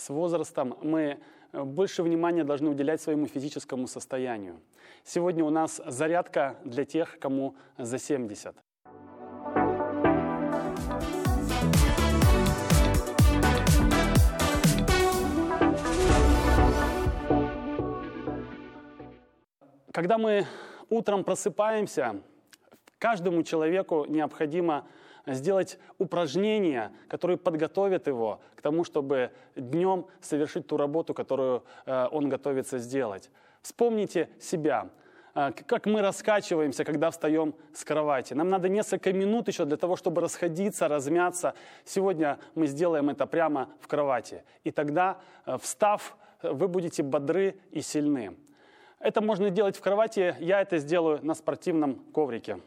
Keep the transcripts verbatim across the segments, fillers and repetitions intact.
с возрастом мы больше внимания должны уделять своему физическому состоянию. Сегодня у нас зарядка для тех, кому за семьдесят. Когда мы утром просыпаемся, каждому человеку необходимо сделать упражнения, которые подготовят его к тому, чтобы днем совершить ту работу, которую э, он готовится сделать. Вспомните себя, э, как мы раскачиваемся, когда встаем с кровати. Нам надо несколько минут еще для того, чтобы расходиться, размяться. Сегодня мы сделаем это прямо в кровати. И тогда, э, встав, вы будете бодры и сильны. Это можно делать в кровати, я это сделаю на спортивном коврике.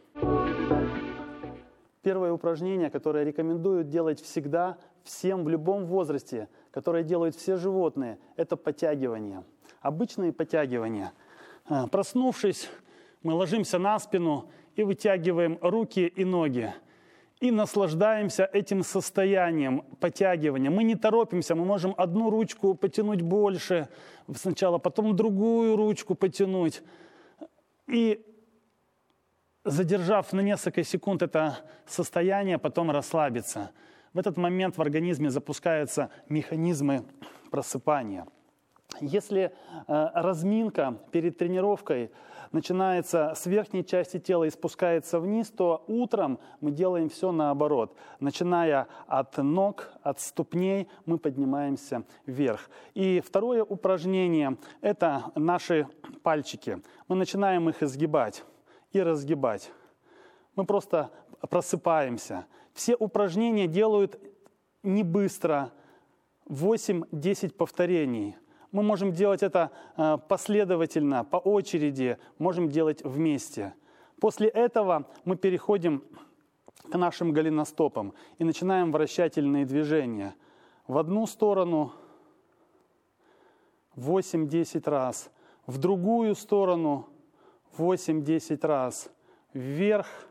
Первое упражнение, которое рекомендую делать всегда, всем в любом возрасте, которое делают все животные, это подтягивания. Обычные подтягивания. Проснувшись, мы ложимся на спину и вытягиваем руки и ноги. И наслаждаемся этим состоянием подтягивания. Мы не торопимся, мы можем одну ручку потянуть больше сначала, потом другую ручку потянуть. И задержав на несколько секунд это состояние, потом расслабиться. В этот момент в организме запускаются механизмы просыпания. Если э, разминка перед тренировкой начинается с верхней части тела и спускается вниз, то утром мы делаем все наоборот. Начиная от ног, от ступней, мы поднимаемся вверх. И второе упражнение – это наши пальчики. Мы начинаем их изгибать и разгибать. Мы просто просыпаемся. Все упражнения делают не быстро, восемь-десять повторений. Мы можем делать это последовательно, по очереди, можем делать вместе. После этого мы переходим к нашим голеностопам и начинаем вращательные движения. В одну сторону восемь-десять раз, в другую сторону восемь-десять раз, вверх